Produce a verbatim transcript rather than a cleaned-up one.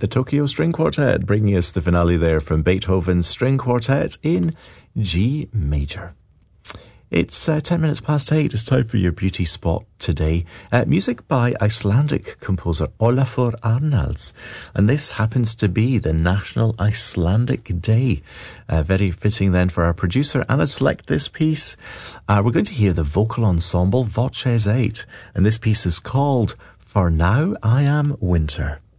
the Tokyo String Quartet, bringing us the finale there from Beethoven's String Quartet in G major. It's uh, ten minutes past eight. It's time for your beauty spot today. Uh, music by Icelandic composer Olafur Arnalds. And this happens to be the National Icelandic Day. Uh, very fitting then for our producer Anna to select this piece. Uh, we're going to hear the vocal ensemble Voces eight. And this piece is called For Now I Am Winter.